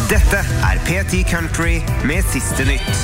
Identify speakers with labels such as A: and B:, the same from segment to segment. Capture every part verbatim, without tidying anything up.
A: Dette er P ti Country med siste nytt.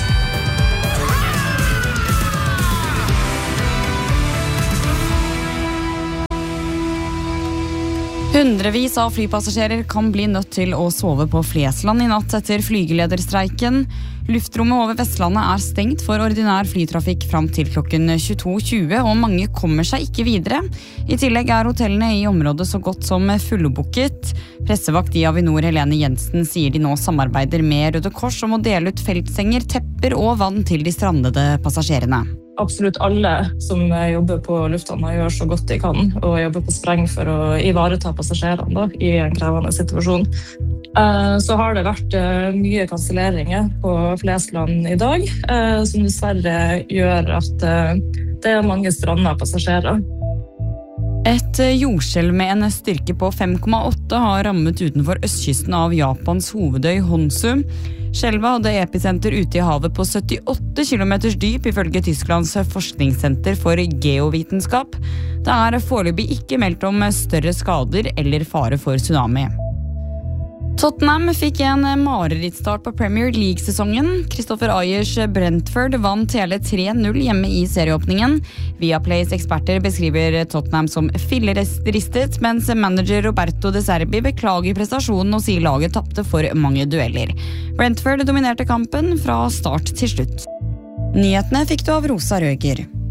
B: Hundrevis av flypassasjerer kan bli nødt til å sove på Flesland i natt etter flygelederstreiken. Luftrommet over Vestlandet er stengt for ordinær flytrafikk fram til klokken tjueto tjue, og mange kommer seg ikke videre. I tillegg er hotellene i området så godt som fullbooket. Pressevakt i Avinor Helene Jensen sier de nå samarbeider med Røde Kors om å dele ut feltsenger, tepper og vann til de strandede passasjerene.
C: Absolutt alle som jobber på lufthavna gjør så godt de kan, og jobber på spreng for å ivareta passasjerene da, i en krevende situasjon. Så har det vært mye kanselleringer på Flesland i dag, som dessverre gjør at det er mange strandede passasjerer.
B: Et jordskjelv med en styrke på fem komma åtte har rammet utenfor østkysten av Japans hovedøy Honshu. Skjelvet hadde episenter ute i havet på syttiåtte kilometers dyp, ifølge Tysklands forskningssenter for geovitenskap. Det er foreløpig ikke meldt om større skader eller fare for tsunami. Tottenham fikk en marerittstart på Premier League-sesongen. Christopher Ayers Brentford vant hele tre null hjemme i serieåpningen. Viaplays eksperter beskriver Tottenham som filleristet, mens manager Roberto De Zerbi beklager prestasjonen og sier laget tapte for mange dueller. Brentford dominerte kampen fra start til slutt. Nyhetene fikk du av Rosa Røger.